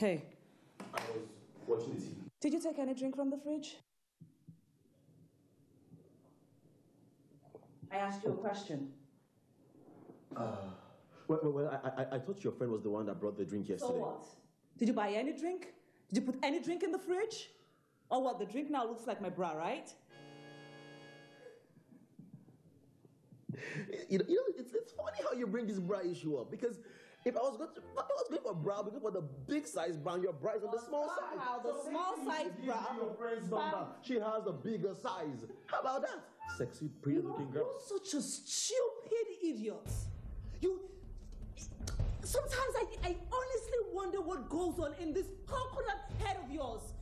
Hey. I was watching the TV. Did you take any drink from the fridge? I asked you a question. Well, I thought your friend was the one that brought the drink yesterday. So what? Did you buy any drink? Did you put any drink in the fridge? Or what, the drink now looks like my bra, right? It's funny how you bring this bra issue up, because if I was going for bra, because for the big size bra, your bra is on the small size. How the small size bra? Your friend's number. She has the bigger size. How about that? Sexy, pretty looking girl. You're such a stupid idiot. Sometimes I honestly wonder what goes on in this coconut head of yours.